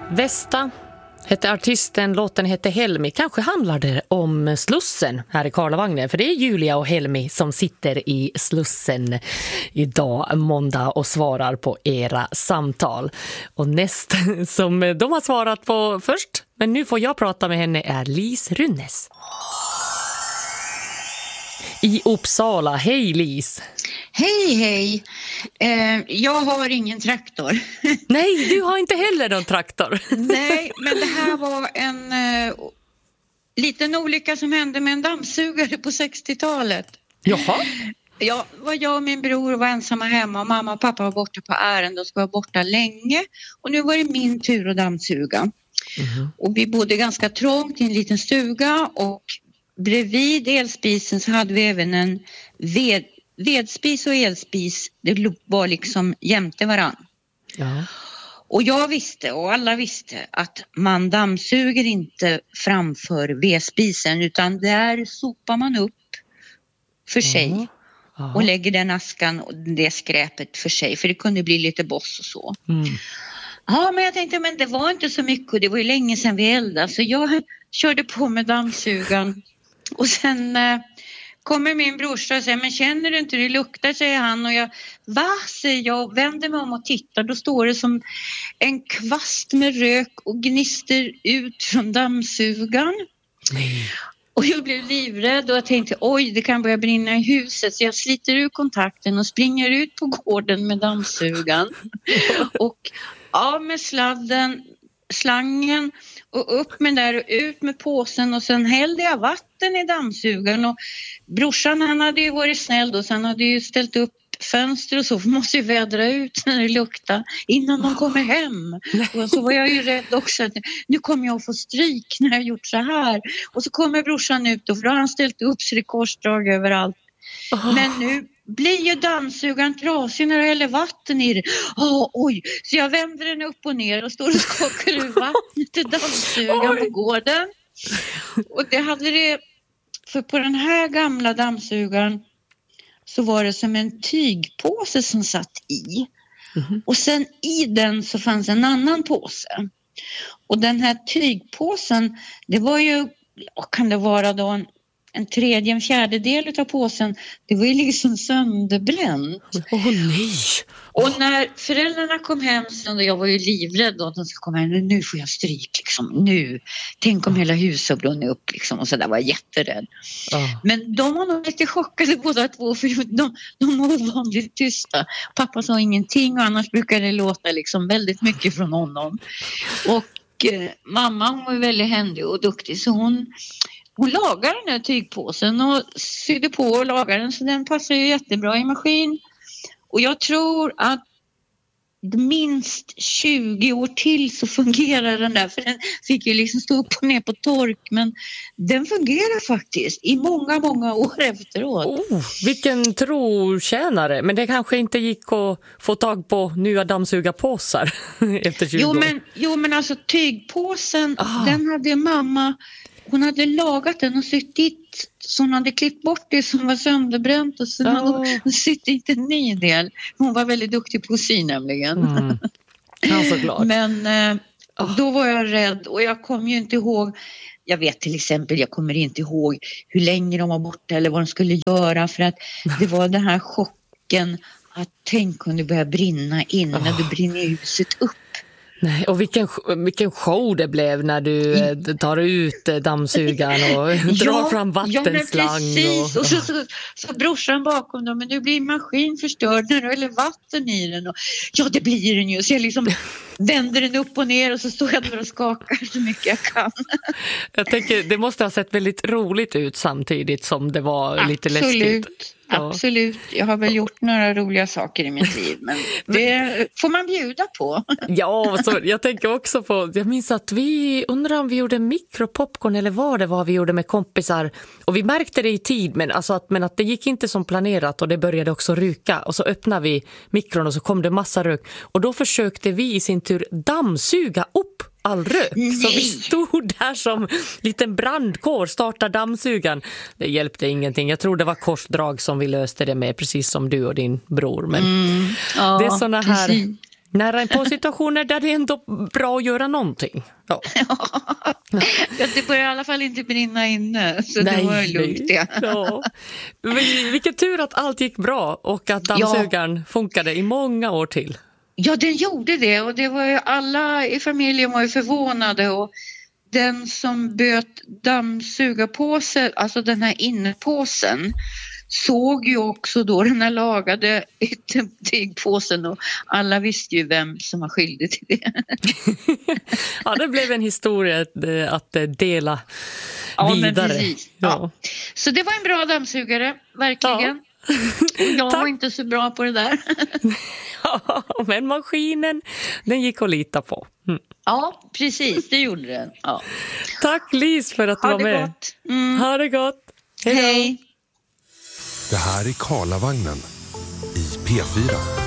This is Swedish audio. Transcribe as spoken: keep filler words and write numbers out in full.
Västa hette artisten, låten hette Helmi. Kanske handlar det om Slussen här i Karlavagnen. För det är Julia och Helmi som sitter i Slussen idag, måndag, och svarar på era samtal. Och nästa som de har svarat på först, men nu får jag prata med henne, är Lis Runnes. I Uppsala. Hej Lis! Hej, hej. Eh, jag har ingen traktor. Nej, du har inte heller någon traktor. Nej, men det här var en eh, liten olycka som hände med en dammsugare på sextiotalet. Jaha. Ja, var jag och min bror var ensamma hemma och mamma och pappa var borta på ärende och ska vara borta länge. Och nu var det min tur att dammsuga. Mm-hmm. Och vi bodde ganska trångt i en liten stuga, och bredvid elspisen så hade vi även en ved vedspis och elspis. Det var liksom jämte varann. Ja. Och jag visste, och alla visste, att man dammsuger inte framför vedspisen, utan där sopar man upp för ja. sig. Ja. Och lägger den askan och det skräpet för sig, för det kunde bli lite boss och så. Mm. Ja, men jag tänkte, men det var inte så mycket, och det var ju länge sedan vi eldade, så jag körde på med dammsugan. Och sen eh, kommer min brorsa och säger, men känner du inte det luktar, säger han. Och jag, va, säger jag, och vänder mig om och tittar. Då står det som en kvast med rök och gnister ut från dammsugan. Nej. Och jag blev livrädd och jag tänkte, oj, det kan börja brinna i huset. Så jag sliter ur kontakten och springer ut på gården med dammsugan. Och av med sladden, slangen, och upp med där och ut med påsen, och sen hällde jag vatten i dammsugaren. Och brorsan, han hade ju varit snäll då, så han hade ju ställt upp fönster och så, för måste ju vädra ut när det luktar innan de kommer hem. Och så var jag ju rädd också att nu kommer jag att få stryk när jag gjort så här. Och så kommer brorsan ut då, för då har han ställt upp sig i korsdrag överallt. Oh. Men nu blir ju dammsugaren trasig när du häller vatten i den. Oh, oj, så jag vänder den upp och ner och står och skakar ur vattnet i dammsugaren på gården. Och det hade det, för på den här gamla dammsugaren så var det som en tygpåse som satt i. Mm-hmm. Och sen i den så fanns en annan påse. Och den här tygpåsen, det var ju, vad kan det vara då, en En tredje, en fjärdedel av påsen, det var ju liksom sönderbränt. Åh oh, nej! Och när föräldrarna kom hem sen, och jag var ju livrädd då att de skulle komma hem, nu får jag stryk liksom, nu. Tänk om oh. hela huset har brunnit upp liksom, och så där var jag jätterädd. Oh. Men de var nog lite chockade båda två, för de, de var ovanligt tysta. Pappa sa ingenting, och annars brukar det låta liksom väldigt mycket från honom. Och eh, mamma, hon var ju väldigt händig och duktig, så hon Hon lagade den här tygpåsen och sydde på och lagade den, så den passar ju jättebra i maskin. Och jag tror att minst tjugo år till så fungerar den där, för den fick ju liksom stå upp och ner på tork, men den fungerar faktiskt i många, många år efteråt. Oh, vilken trotjänare, men det kanske inte gick att få tag på nya dammsugarpåsar efter tjugo jo, år. Men, jo, men alltså tygpåsen, ah. den hade mamma... Hon hade lagat den och sytt dit, så hon hade klippt bort det som var sönderbränt, och sen oh. hade hon sytt dit en ny del. Hon var väldigt duktig på att sy nämligen. Mm. Jag är så glad. Men eh, oh. då var jag rädd, och jag kom ju inte ihåg, jag vet till exempel, jag kommer inte ihåg hur länge de var borta eller vad de skulle göra, för att det var den här chocken att tänk om det börjar brinna innan oh. det brinner huset upp. Nej, och vilken, vilken show det blev när du mm. tar ut dammsugaren och ja, drar fram vattenslang. Ja, precis. Och, och så, så, så brorsan bakom dem, men nu blir maskin förstörd när du häller vatten i den. Och, ja, det blir den ju. Så jag liksom vänder den upp och ner, och så står jag där och skakar så mycket jag kan. Jag tänker, det måste ha sett väldigt roligt ut samtidigt som det var Absolut. lite läskigt. Ja. Absolut, jag har väl gjort några roliga saker i mitt liv, men det får man bjuda på. Ja, så jag tänker också på, jag minns att vi undrar om vi gjorde mikropopcorn eller vad det var vi gjorde med kompisar, och vi märkte det i tid, men, alltså att, men att det gick inte som planerat, och det började också ryka, och så öppnade vi mikron och så kom det massa rök, och då försökte vi i sin tur dammsuga upp all rök. Nej. Så vi stod där som liten brandkår, startade dammsugan. Det hjälpte ingenting. Jag tror det var korsdrag som vi löste det med, precis som du och din bror. Men mm. ja, det är såna här, Nära en på situationer där det är ändå bra att göra någonting. Ja. Ja, det börjar i alla fall inte brinna inne, så Nej, det var lugnt. Ja. Ja. Vilken tur att allt gick bra och att dammsugaren ja. funkade i många år till. Ja, den gjorde det och det var ju alla i familjen var ju förvånade och den som böt dammsugarpåsen, alltså den här innepåsen, såg ju också då den här lagade tygpåsen och alla visste ju vem som var skyldig till det. Ja, det blev en historia att dela ja, vidare. Men precis. Ja. Ja. Så det var en bra dammsugare, verkligen. Ja. Jag var inte så bra på det där. Ja, men maskinen, den gick att lita på. Mm. Ja, precis, det gjorde den. Ja. Tack Lis för att du ha var med. Gott. Mm. Ha det gott. Hej då. Hej. Det här är Karlavagnen i P fyra.